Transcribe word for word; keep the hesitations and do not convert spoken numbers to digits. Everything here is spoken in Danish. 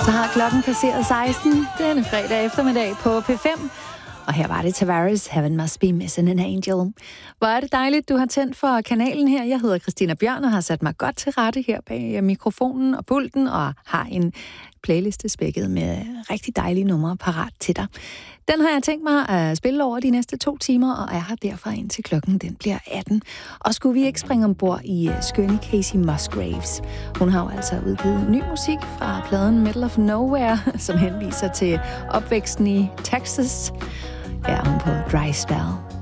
Så har klokken passeret seksten denne fredag eftermiddag på P fem. Og her var det Tavares, Heaven Must Be Missing an Angel. Hvor er det dejligt, du har tændt for kanalen her. Jeg hedder Christina Bjørn og har sat mig godt til rette her bag mikrofonen og pulten, og har en playliste spækket med rigtig dejlige numre parat til dig. Den har jeg tænkt mig at spille over de næste to timer, og er her derfor indtil klokken den bliver atten. Og skulle vi ikke springe ombord i skønne Casey Musgraves? Hun har jo altså udgivet ny musik fra pladen Middle of Nowhere, som henviser til opvæksten i Texas. Her er hun på Dry Spell.